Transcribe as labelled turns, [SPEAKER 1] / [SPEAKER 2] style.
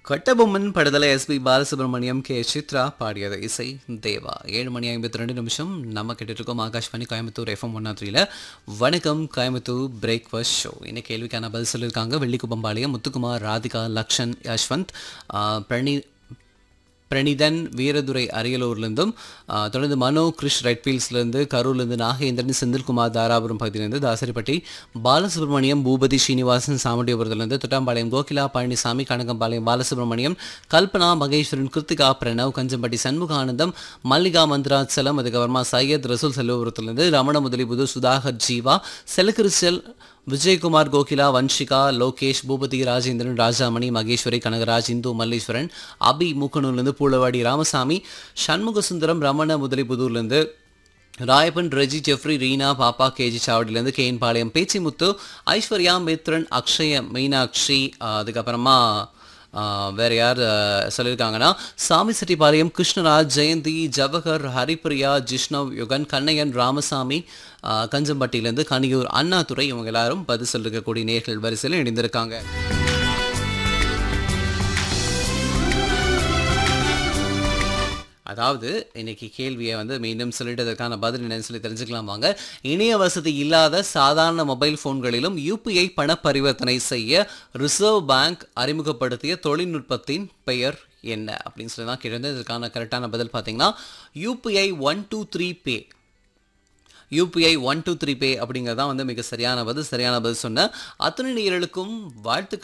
[SPEAKER 1] கட்டபொம்மன் படத்தில் SP Balasubramaniam K Chitra பாடியது இசை தேவா 7:52 நம்ம கேட்டுட்டு இருக்கோம் ஆகாஷ்வாணி கோயம்புத்தூர் எஃப்எம் 103ல வணக்கம் கோயம்புத்தூர் பிரேக்ஃபாஸ்ட் ஷோ. இன்னைக்கு கேள்விக்கான பதில் சொல்லியிருக்காங்க வெள்ளிக்குப்பம்பாளையம் முத்துக்குமார், ராதிகா, லக்ஷன், யஷ்வந்த், பிரணிதன், வீரதுரை அரியலூர்லேருந்தும், தொடர்ந்து மனோ கிருஷ் ரெட்ஃபீல்ட்ஸ்லேருந்து, கரூர்லேருந்து நாகேந்திரன், செந்தில்குமார் தாராபுரம் பகுதியிலேருந்து, தாசரிப்பட்டி பாலசுப்ரமணியம், பூபதி ஸ்ரீனிவாசன் சாமுண்டியபுரத்துலேருந்து, தொட்டாம்பாளையம் கோகிலா, பழனிசாமி, கனகம்பாளையம் பாலசுப்ரமணியம், கல்பனா, மகேஸ்வரன், கிருத்திகா, பிரணவ், கஞ்சம்பட்டி சண்முகானந்தம், மல்லிகா, மந்த்ராச்சலம், அதுக்கப்புறமா சையத் ரசூல் செல்வபுரத்துலேருந்து, ரமண முதலிபுது, சுதாகர் ஜீவா, செலக்கிறிச்சல், விஜயகுமார், கோகிலா, வன்ஷிகா, லோகேஷ், பூபதி, ராஜேந்திரன், ராஜாமணி, மகேஸ்வரி, கனகராஜ், இந்து மல்லேஸ்வரன், அபி மூக்கனூர்லேருந்து, பூளவாடி ராமசாமி, சண்முகசுந்தரம், ரமண முதலிபுதூர்லேருந்து, ராயப்பன், ரெஜி, ஜெஃப்ரி, ரீனா, பாப்பா, கேஜி சாவடியிலேருந்து, கேன்பாளையம் பேச்சிமுத்து, ஐஸ்வர்யா, மித்ரன், அக்ஷய, மீனாட்சி, அதுக்கப்புறமா வேறு யார் சொல்லியிருக்காங்கன்னா சாமி செட்டிப்பாளையம், கிருஷ்ணராஜ், ஜெயந்தி, ஜவஹர், ஹரிப்பிரியா, ஜிஷ்ணவ், யுகன், கண்ணையன், ராமசாமி, கஞ்சம்பட்டியிலேருந்து, கனியூர், அண்ணாதுரை, இவங்க எல்லாரும் பதில் சொல்லிருக்கக்கூடிய நேர்கள் வரிசையில் இணைந்திருக்காங்க. அதாவது இன்னைக்கு கேள்வியை மீண்டும் சொல்லிட்டு அதற்கான பதில் என்னன்னு சொல்லி தெரிஞ்சுக்கலாம் வாங்க. இணைய வசதி இல்லாத சாதாரண மொபைல் போன்களிலும் யூபிஐ பண பரிவர்த்தனை செய்ய ரிசர்வ் பேங்க் அறிமுகப்படுத்திய தொழில்நுட்பத்தின் பெயர் என்ன அப்படின்னு சொல்லி தான் கேட்டிருந்தேன். இதற்கான கரெக்டான பதில் பார்த்தீங்கன்னா யூபிஐ 123 பே. யூபிஐ 123 பே அப்படிங்கிறது தான் மிக சரியான பதில். சொன்ன அத்தனை நேயர்களுக்கும் வாழ்த்துக்கள்.